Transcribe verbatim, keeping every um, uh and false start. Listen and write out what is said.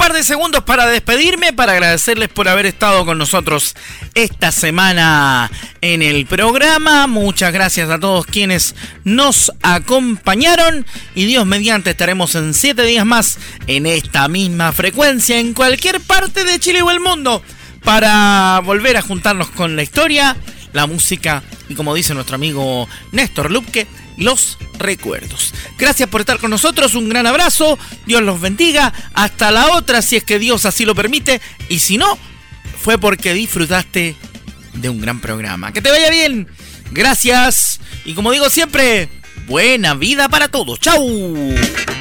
par de segundos para despedirme, para agradecerles por haber estado con nosotros esta semana en el programa. Muchas gracias a todos quienes nos acompañaron y Dios mediante estaremos en siete días más en esta misma frecuencia en cualquier parte de Chile o el mundo para volver a juntarnos con la historia, la música y, como dice nuestro amigo Néstor Lupke, los recuerdos. Gracias por estar con nosotros, un gran abrazo, Dios los bendiga, hasta la otra si es que Dios así lo permite, y si no, fue porque disfrutaste de un gran programa. Que te vaya bien, gracias, y como digo siempre, buena vida para todos, ¡chau!